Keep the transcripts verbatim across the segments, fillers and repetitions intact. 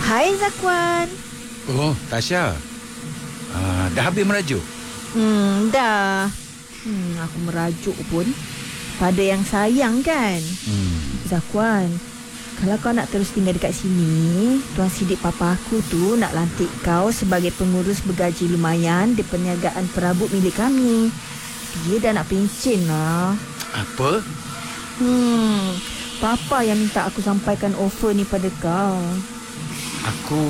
Hai Zakwan. Oh, Tasha. Uh, dah habis merajuk? Hmm, dah. Hmm, aku merajuk pun pada yang sayang kan. Hmm. Zakwan, kalau kau nak terus tinggal dekat sini, Tuan Sidik papa aku tu nak lantik kau sebagai pengurus bergaji lumayan di perniagaan perabot milik kami. Dia dah nak pencen lah. Apa? Hmm, papa yang minta aku sampaikan offer ni pada kau. Aku...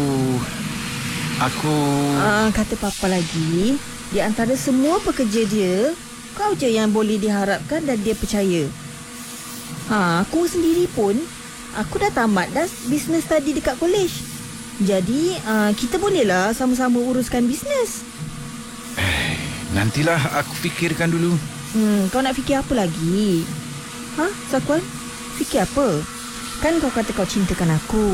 Aku... Ah, kata papa lagi, di antara semua pekerja dia, kau je yang boleh diharapkan dan dia percaya. Ha, aku sendiri pun, aku dah tamat dah business study dekat college. Jadi, uh, kita bolehlah sama-sama uruskan bisnes. Eh, nantilah aku fikirkan dulu. Hmm, kau nak fikir apa lagi? Ha, Zakwan? Fikir apa? Kan kau kata kau cintakan aku.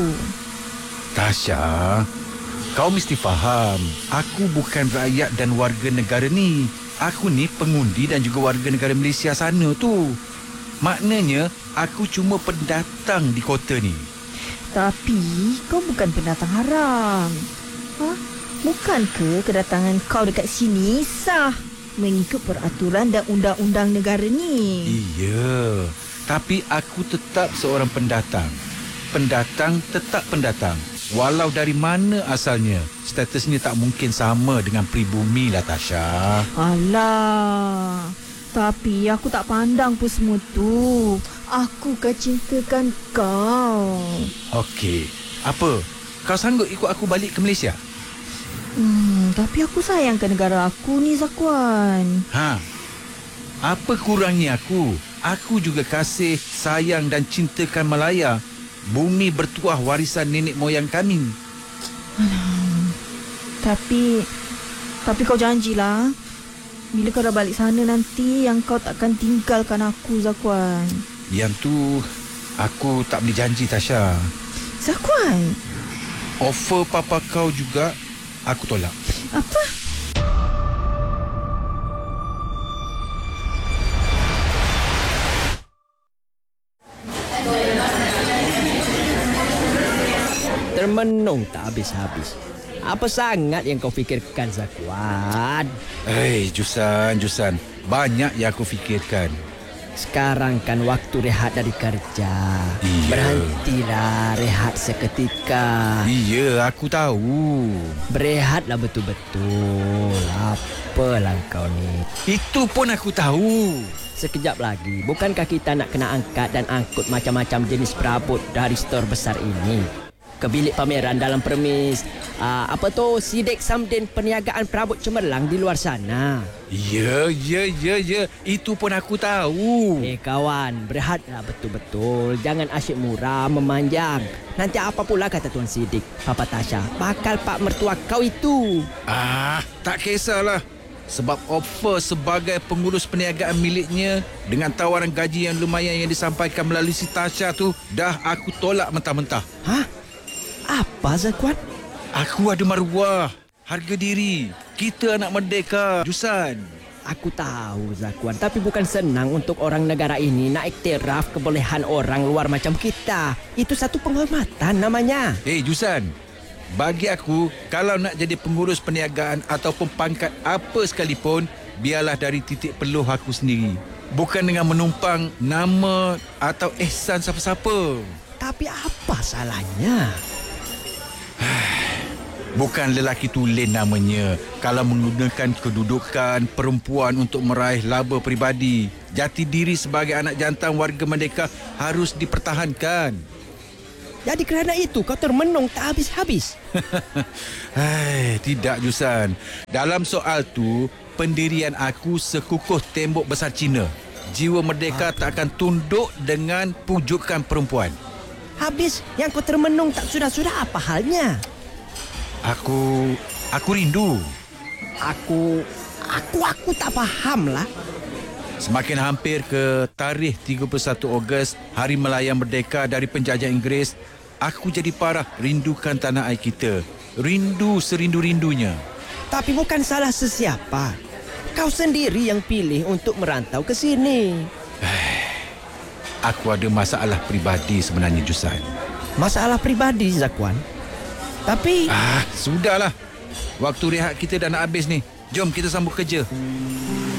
Tasha, kau mesti faham, aku bukan rakyat dan warga negara ni. Aku ni pengundi dan juga warga negara Malaysia sana tu. Maknanya, aku cuma pendatang di kota ni. Tapi, kau bukan pendatang haram. Ha? Bukan ke kedatangan kau dekat sini sah mengikut peraturan dan undang-undang negara ni? Iya, tapi aku tetap seorang pendatang. Pendatang tetap pendatang. Walau dari mana asalnya, statusnya tak mungkin sama dengan pribumi lah, Tasha. Alah, tapi aku tak pandang pun semua tu. Aku kan cintakan kau. Okey, apa? Kau sanggup ikut aku balik ke Malaysia? Hmm, tapi aku sayang ke negara aku ni, Zakwan. Ha? Apa kurangnya aku? Aku juga kasih, sayang dan cintakan Malaya. Bumi bertuah warisan nenek moyang kami. Alah, tapi Tapi kau janjilah, bila kau dah balik sana nanti, yang kau takkan tinggalkan aku, Zakwan. Yang tu aku tak boleh janji, Tasha. Zakwan, Offer papa kau juga aku tolak. apa? Termenung tak habis-habis. Apa sangat yang kau fikirkan, Zakwan? Hei, Jusan, Jusan. Banyak yang aku fikirkan. Sekarang kan waktu rehat dari kerja. Iya. Berhentilah rehat seketika. Iya, aku tahu. Berehatlah betul-betul. Apalah kau ni? Itu pun aku tahu. Sekejap lagi, bukankah kita nak kena angkat dan angkut macam-macam jenis perabot dari stor besar ini ke bilik pameran dalam permis uh, apa tu Sidik Samdin Perniagaan Perabot Cemerlang di luar sana. Ya, ya, ya, ya. Itu pun aku tahu. Eh kawan, berehatlah betul-betul. Jangan asyik murah memanjang. Nanti apa pula kata Tuan Sidik, Papa Tasha, bakal pak mertua kau itu. Ah, tak kisahlah. Sebab offer sebagai pengurus perniagaan miliknya dengan tawaran gaji yang lumayan yang disampaikan melalui si Tasha tu, dah aku tolak mentah-mentah. Hah? Apa, Zakwan? Aku ada maruah, harga diri. Kita anak merdeka, Jusan. Aku tahu, Zakwan, tapi bukan senang untuk orang negara ini nak iktiraf kebolehan orang luar macam kita. Itu satu penghormatan namanya. Eh, hey, Jusan. Bagi aku, kalau nak jadi pengurus perniagaan ataupun pangkat apa sekalipun, biarlah dari titik peluh aku sendiri. Bukan dengan menumpang nama atau ihsan siapa-siapa. Tapi apa salahnya? Bukan lelaki tulen namanya kalau menggunakan kedudukan perempuan untuk meraih laba peribadi. Jati diri sebagai anak jantan warga merdeka harus dipertahankan. Jadi kerana itu kau termenung tak habis-habis. Hai, tidak, Jusan. Dalam soal tu, pendirian aku sekukuh tembok besar Cina. Jiwa merdeka ha. tak akan tunduk dengan pujukan perempuan. Habis yang kau termenung tak sudah-sudah, apa halnya? Aku aku rindu. Aku aku aku tak faham lah. Semakin hampir ke tarikh tiga puluh satu Ogos, Hari Melayan Merdeka dari penjajah Inggeris, aku jadi parah rindukan tanah air kita. Rindu serindu-rindunya. Tapi bukan salah sesiapa. Kau sendiri yang pilih untuk merantau ke sini. Aku ada masalah peribadi sebenarnya, Jusan. Masalah peribadi, Zakwan? Tapi Ah, sudahlah. Waktu rehat kita dah nak habis ni. Jom kita sambung kerja.